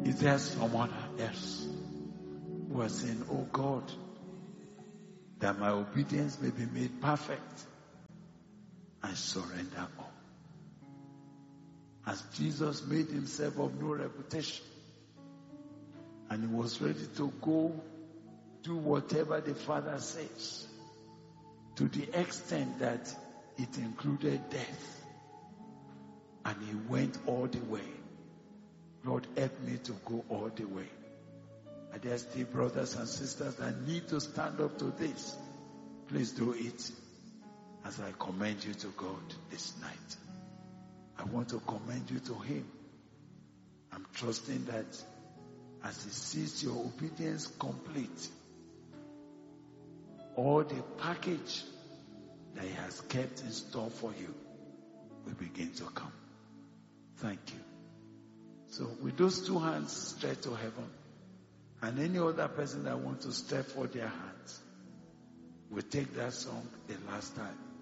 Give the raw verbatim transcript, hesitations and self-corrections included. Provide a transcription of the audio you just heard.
Is there someone else who is saying, oh God, that my obedience may be made perfect, I surrender all. As Jesus made himself of no reputation, and he was ready to go do whatever the Father says, to the extent that it included death. And he went all the way. Lord, help me to go all the way. Are there still brothers and sisters that need to stand up to this? Please do it as I commend you to God this night. I want to commend you to him. I'm trusting that as he sees your obedience complete, all the package that he has kept in store for you will begin to come. Thank you. So with those two hands straight to heaven, and any other person that wants to stretch for their hands, we'll take that song the last time.